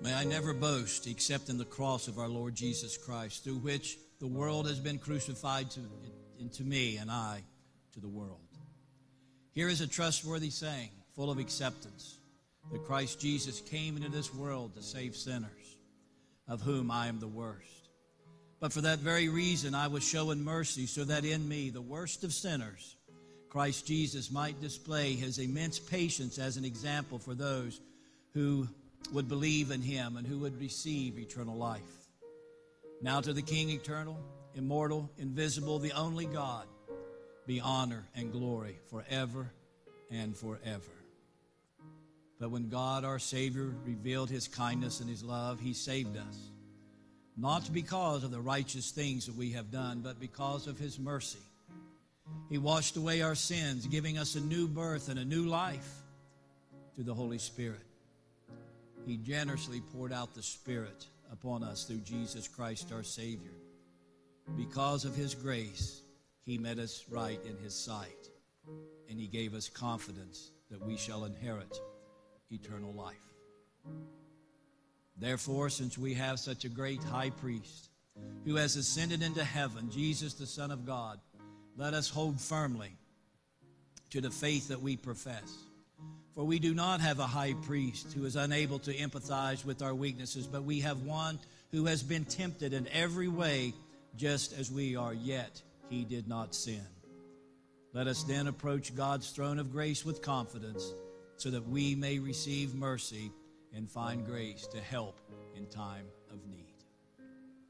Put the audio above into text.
May I never boast except in the cross of our Lord Jesus Christ, through which the world has been crucified to me and I to the world. Here is a trustworthy saying, full of acceptance, that Christ Jesus came into this world to save sinners, of whom I am the worst. But for that very reason I was showing mercy, so that in me, the worst of sinners, Christ Jesus might display his immense patience as an example for those who would believe in him and who would receive eternal life. Now to the King eternal, immortal, invisible, the only God, be honor and glory forever and forever. But when God our Savior revealed his kindness and his love, he saved us, not because of the righteous things that we have done, but because of his mercy. He washed away our sins, giving us a new birth and a new life through the Holy Spirit. He generously poured out the Spirit upon us through Jesus Christ our Savior. Because of his grace, he met us right in his sight, and he gave us confidence that we shall inherit eternal life. Therefore, since we have such a great high priest who has ascended into heaven, Jesus the Son of God, let us hold firmly to the faith that we profess. For we do not have a high priest who is unable to empathize with our weaknesses, but we have one who has been tempted in every way just as we are, yet he did not sin. Let us then approach God's throne of grace with confidence, so that we may receive mercy and find grace to help in time of need.